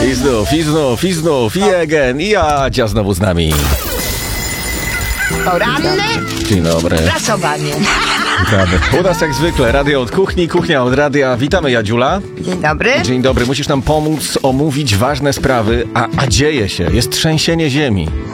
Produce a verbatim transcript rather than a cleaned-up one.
I znów, i znów, i znów, i again, i Adzia znowu z nami. Poranne Dzień dobry. prasowanie. Witamy. U nas jak zwykle radio od kuchni, kuchnia od radia. Witamy, Jadziula. Dzień dobry. Dzień dobry. Musisz nam pomóc omówić ważne sprawy, a, a dzieje się. Jest trzęsienie ziemi.